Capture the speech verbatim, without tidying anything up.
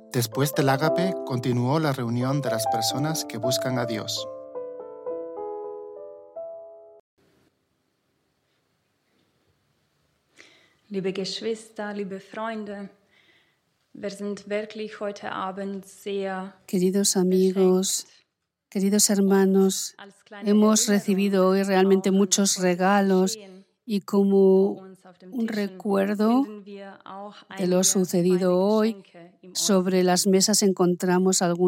Después del ágape, continuó la reunión de las personas que buscan a Dios. Liebe Geschwister, liebe Freunde, wir sind wirklich heute Abend sehr Queridos amigos, queridos hermanos, hemos recibido hoy realmente muchos regalos y como un recuerdo de lo sucedido hoy, sobre las mesas encontramos algunos